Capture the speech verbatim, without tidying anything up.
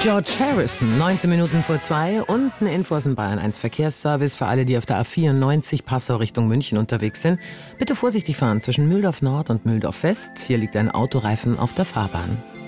George Harrison, neunzehn Minuten vor zwei und eine Info aus dem Bayern eins Verkehrsservice für alle, die auf der A vierundneunzig Passau Richtung München unterwegs sind. Bitte vorsichtig fahren zwischen Mühldorf Nord und Mühldorf West. Hier liegt ein Autoreifen auf der Fahrbahn.